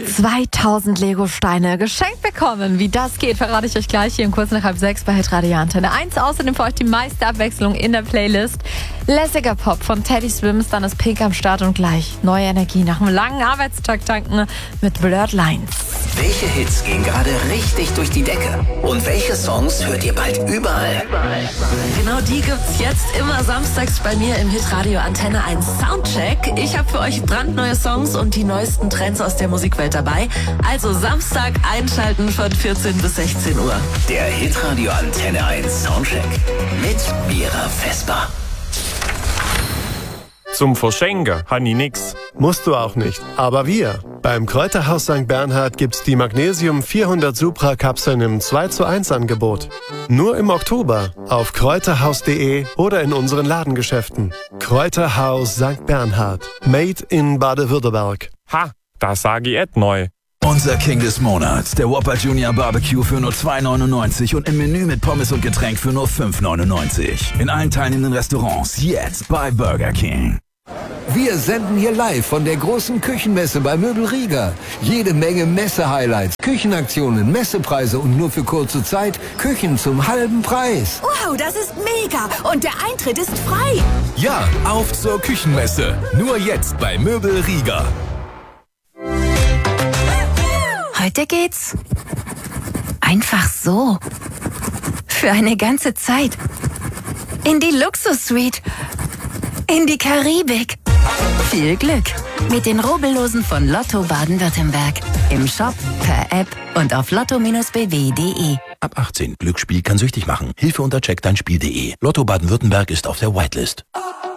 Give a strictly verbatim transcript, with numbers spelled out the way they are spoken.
zweitausend Lego-Steine geschenkt bekommen. Wie das geht, verrate ich euch gleich hier im Kurz nach halb sechs bei Hitradio Antenne eins. Außerdem für euch die meiste Abwechslung in der Playlist. Lässiger Pop von Teddy Swims, dann ist Pink am Start und gleich neue Energie nach einem langen Arbeitstag tanken mit Blurred Lines. Welche Hits gehen gerade richtig durch die Decke? Und welche Songs hört ihr bald überall? Genau die gibt's jetzt immer samstags bei mir im Hitradio Antenne eins Soundcheck. Ich habe für euch brandneue Songs und die neuesten Trends aus der Musikwelt dabei. Also Samstag einschalten von vierzehn bis sechzehn Uhr. Der Hitradio Antenne eins Soundcheck mit Mira Vesper. Zum Verschenken habe ich nix. Musst du auch nicht. Aber wir. Beim Kräuterhaus Sankt Bernhard gibt's die Magnesium vierhundert Supra Kapseln im zwei zu eins Angebot. Nur im Oktober auf kräuterhaus punkt de oder in unseren Ladengeschäften. Kräuterhaus Sankt Bernhard. Made in Baden-Württemberg. Ha, das sage ich et neu. Unser King des Monats, der Whopper Junior Barbecue für nur zwei neunundneunzig und im Menü mit Pommes und Getränk für nur fünf neunundneunzig. In allen teilnehmenden Restaurants jetzt bei Burger King. Wir senden hier live von der großen Küchenmesse bei Möbel Rieger. Jede Menge Messe-Highlights, Küchenaktionen, Messepreise und nur für kurze Zeit Küchen zum halben Preis. Wow, das ist mega! Und der Eintritt ist frei! Ja, auf zur Küchenmesse. Nur jetzt bei Möbel Rieger. Heute geht's einfach so. Für eine ganze Zeit. In die Luxus-Suite. In die Karibik. Viel Glück mit den Rubbellosen von Lotto Baden-Württemberg. Im Shop, per App und auf lotto Bindestrich b w punkt de. Ab achtzehn. Glücksspiel kann süchtig machen. Hilfe unter check dein spiel punkt de. Lotto Baden-Württemberg ist auf der Whitelist.